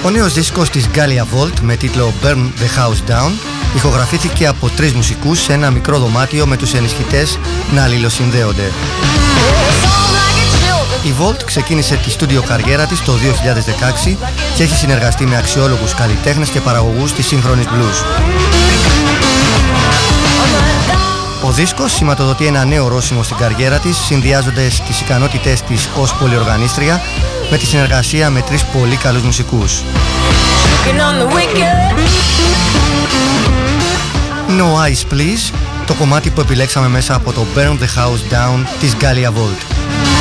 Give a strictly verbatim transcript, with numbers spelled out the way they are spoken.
Ο νέος δίσκος της Galia Vault με τίτλο Burn the House Down ηχογραφήθηκε από τρεις μουσικούς σε ένα μικρό δωμάτιο με τους ενισχυτές να αλληλοσυνδέονται. Η Vault ξεκίνησε τη στούντιο καριέρα της το δύο χιλιάδες δεκαέξι και έχει συνεργαστεί με αξιόλογους καλλιτέχνες και παραγωγούς της σύγχρονης blues. Ο δίσκος σηματοδοτεί ένα νέο ορόσημο στην καριέρα της, συνδυάζοντας τις ικανότητες της ως πολυοργανίστρια με τη συνεργασία με τρεις πολύ καλούς μουσικούς. No Eyes Please, το κομμάτι που επιλέξαμε μέσα από το Burn the House Down της Galia Vault.